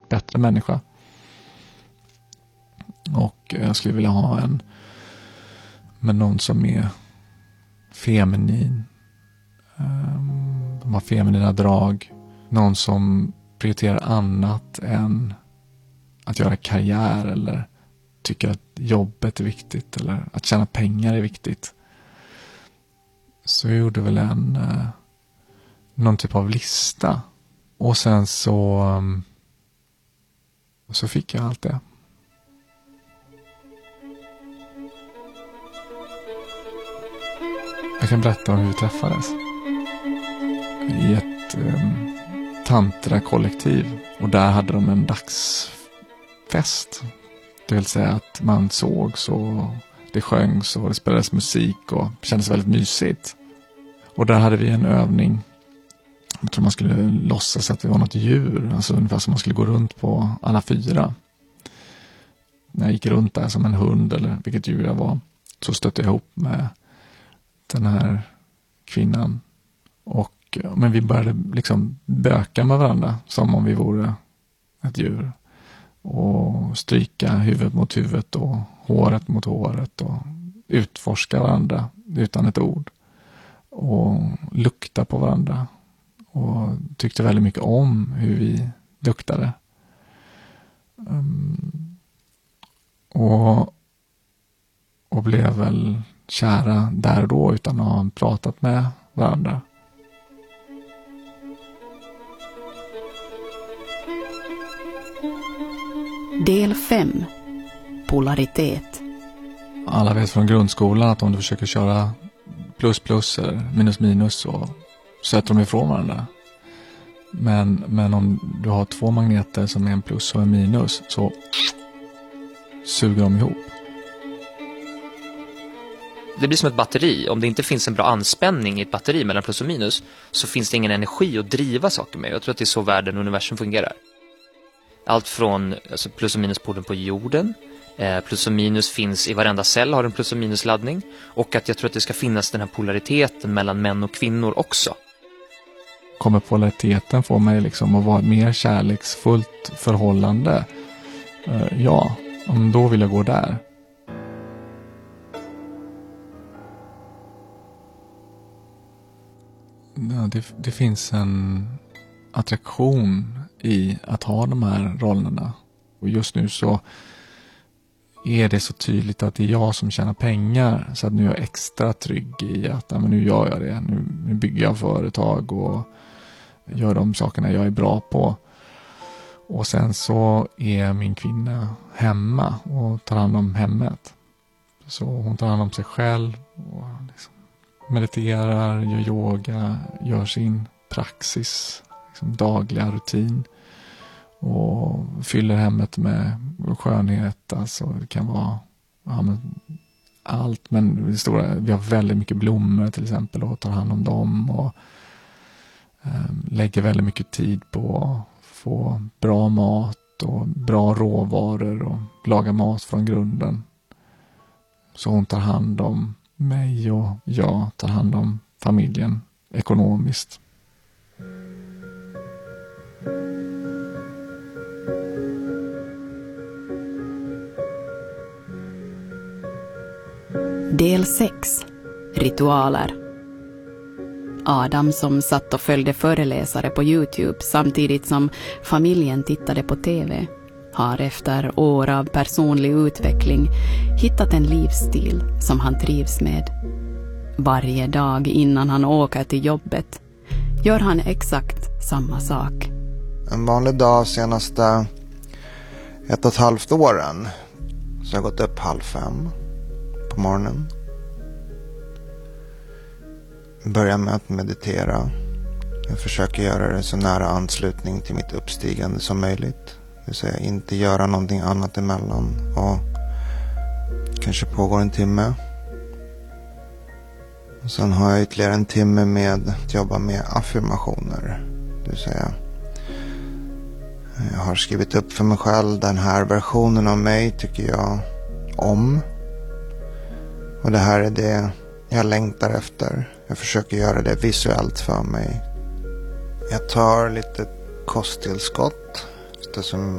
bättre människa. Och jag skulle vilja ha någon som är feminin. De har feminina drag. Någon som prioriterar annat än att göra karriär eller tycker att jobbet är viktigt eller att tjäna pengar är viktigt. Så jag gjorde väl någon typ av lista. Och sen så fick jag allt det. Jag kan berätta om hur vi träffades. I ett tantra-kollektiv. Och där hade de en dagsfest. Det vill säga att man sågs och det sjöngs och det spelades musik och kändes väldigt mysigt. Och där hade vi en övning. Jag tror man skulle låtsas att det var något djur. Alltså ungefär som man skulle gå runt på alla fyra. När jag gick runt där som en hund eller vilket djur jag var. Så stötte jag ihop med den här kvinnan. Men vi började liksom böka med varandra som om vi vore ett djur. Och stryka huvudet mot huvudet och håret mot håret och utforska varandra utan ett ord. Och lukta på varandra. Och tyckte väldigt mycket om hur vi luktade. Och blev väl kära där och då utan att ha pratat med varandra. Del 5. Polaritet. Alla vet från grundskolan att om du försöker köra plus eller minus så sätter de ifrån varandra. Men om du har två magneter som är en plus och en minus så suger de ihop. Det blir som ett batteri. Om det inte finns en bra anspänning i ett batteri mellan plus och minus så finns det ingen energi att driva saker med. Jag tror att det är så världen och universum fungerar. Allt från plus- och minuspolen på jorden. Plus och minus finns i varenda cell, har en plus- och minusladdning. Och att jag tror att det ska finnas den här polariteten mellan män och kvinnor också. Kommer polariteten få mig liksom att vara ett mer kärleksfullt förhållande? Ja, då vill jag gå där. Ja, det finns en attraktion i att ha de här rollerna. Och just nu så är det så tydligt att det är jag som tjänar pengar. Så att nu är jag extra trygg i att men nu gör jag det. Nu bygger jag företag och gör de sakerna jag är bra på. Och sen så är min kvinna hemma och tar hand om hemmet. Så hon tar hand om sig själv och liksom mediterar, gör yoga, gör sin praxis, liksom dagliga rutin. Och fyller hemmet med skönhet. Alltså det kan vara allt. Men det stora, vi har väldigt mycket blommor till exempel och tar hand om dem. Och lägger väldigt mycket tid på att få bra mat och bra råvaror och laga mat från grunden. Så hon tar hand om mig och jag tar hand om familjen ekonomiskt. Del 6. Ritualer. Adam, som satt och följde föreläsare på YouTube samtidigt som familjen tittade på TV, har efter år av personlig utveckling hittat en livsstil som han trivs med. Varje dag innan han åker till jobbet gör han exakt samma sak. En vanlig dag senaste 1,5 åren så har jag gått upp 4:30 på morgonen. Börjar med att meditera. Jag försöker göra det så nära anslutning till mitt uppstigande som möjligt. Det vill säga inte göra någonting annat emellan. Och kanske pågår en timme. Och sen har jag ytterligare en timme med att jobba med affirmationer. Det vill säga jag har skrivit upp för mig själv, den här versionen av mig tycker jag om. Och det här är det jag längtar efter. Jag försöker göra det visuellt för mig. Jag tar lite kosttillskott. Som